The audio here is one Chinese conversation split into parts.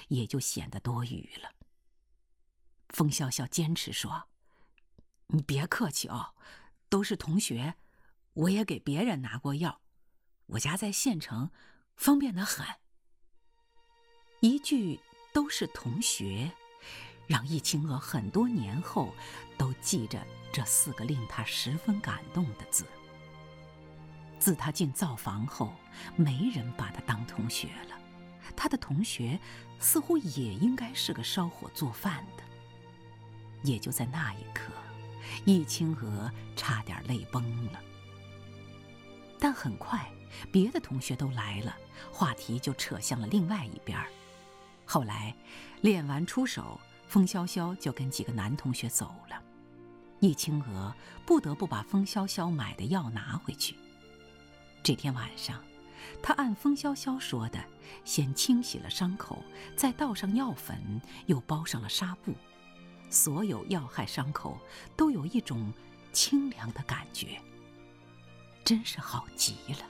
也就显得多余了。风潇潇坚持说：“你别客气哦，都是同学，我也给别人拿过药，我家在县城，方便得很。”一句都是同学，让易清娥很多年后都记着这4个令她十分感动的字。自她进灶房后，没人把她当同学了，她的同学似乎也应该是个烧火做饭的。也就在那一刻，易清娥差点泪崩了。但很快别的同学都来了，话题就扯向了另外一边。后来练完出手，风潇潇就跟几个男同学走了，易清娥不得不把风潇潇买的药拿回去。这天晚上，她按风潇潇说的，先清洗了伤口，再倒上药粉，又包上了纱布，所有要害伤口都有一种清凉的感觉，真是好极了。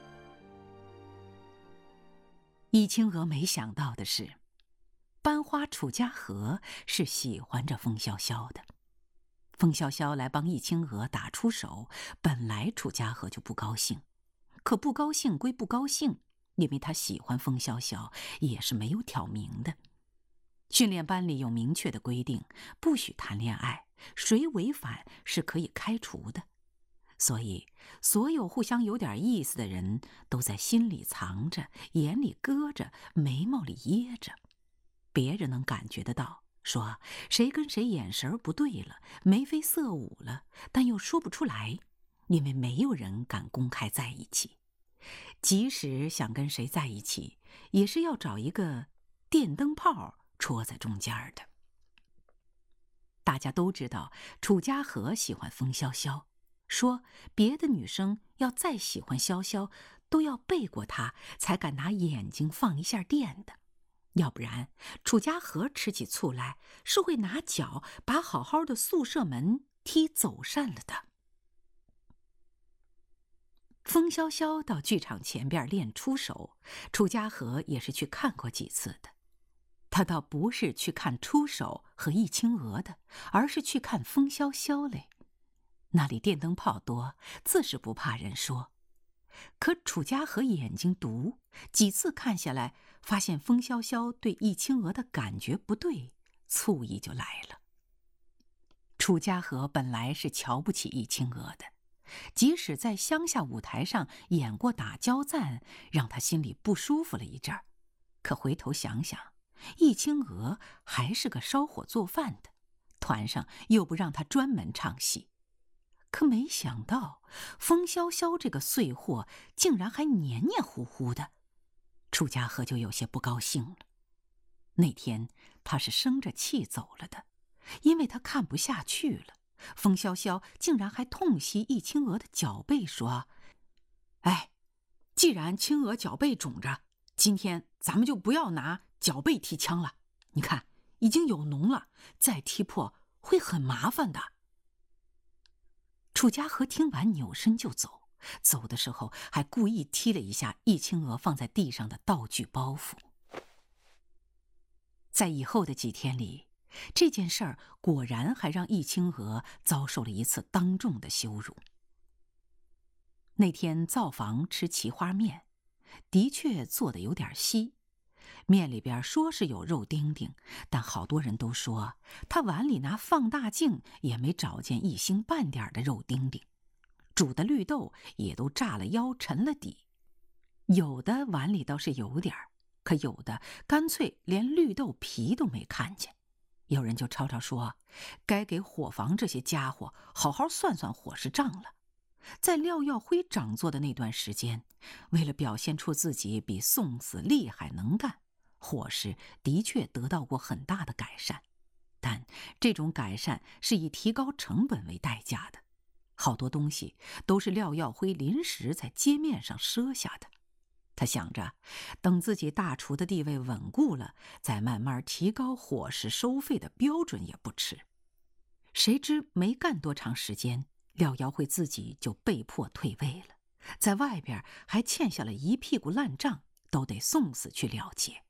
易清娥没想到的是，班花楚家和是喜欢着风潇潇的。风潇潇来帮易清娥打出手，本来楚家和就不高兴，可不高兴归不高兴，因为他喜欢风潇潇也是没有挑明的。训练班里有明确的规定，不许谈恋爱，谁违反是可以开除的。所以所有互相有点意思的人都在心里藏着，眼里搁着，眉毛里掖着。别人能感觉得到，说谁跟谁眼神不对了，眉飞色舞了，但又说不出来，因为没有人敢公开在一起。即使想跟谁在一起，也是要找一个电灯泡戳在中间的。大家都知道楚家和喜欢风潇潇，说别的女生要再喜欢潇潇，都要背过她才敢拿眼睛放一下电的，要不然楚家和吃起醋来是会拿脚把好好的宿舍门踢走散了的。风潇潇到剧场前边练出手，楚家和也是去看过几次的。他倒不是去看出手和易清娥的，而是去看风潇潇嘞。那里电灯泡多，自是不怕人说。可楚家和眼睛毒，几次看下来，发现风潇潇对易清娥的感觉不对，醋意就来了。楚家和本来是瞧不起易清娥的，即使在乡下舞台上演过打交赞，让他心里不舒服了一阵儿，可回头想想，易清娥还是个烧火做饭的，团上又不让他专门唱戏。可没想到风潇潇这个碎货竟然还黏黏糊糊的，楚家和就有些不高兴了。那天他是生着气走了的，因为他看不下去了。风潇潇竟然还痛惜易清娥的脚背，说：“哎，既然清娥脚背肿着，今天咱们就不要拿脚背踢枪了。你看，已经有脓了，再踢破会很麻烦的。”楚家和听完扭身就走，走的时候还故意踢了一下易清娥放在地上的道具包袱。在以后的几天里，这件事儿果然还让易清娥遭受了一次当众的羞辱。那天灶房吃奇花面，的确做得有点稀，面里边说是有肉丁丁，但好多人都说他碗里拿放大镜也没找见一星半点的肉丁丁，煮的绿豆也都炸了腰沉了底，有的碗里倒是有点儿，可有的干脆连绿豆皮都没看见。有人就吵吵说，该给伙房这些家伙好好算算伙食账了。在廖耀辉掌座的那段时间，为了表现出自己比宋子厉害能干，伙食的确得到过很大的改善，但这种改善是以提高成本为代价的，好多东西都是廖耀辉临时在街面上赊下的。他想着等自己大厨的地位稳固了，再慢慢提高伙食收费的标准也不迟。谁知没干多长时间，廖耀辉自己就被迫退位了，在外边还欠下了一屁股烂账，都得送死去了结。